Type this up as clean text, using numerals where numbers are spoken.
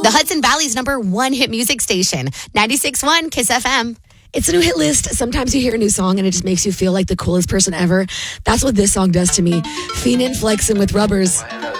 The Hudson Valley's #1 hit music station, 96.1 Kiss FM. It's a new hit list. Sometimes you hear a new song and it just makes you feel like the coolest person ever. That's what this song does to me. Feenin' Flexin' with Rubbers.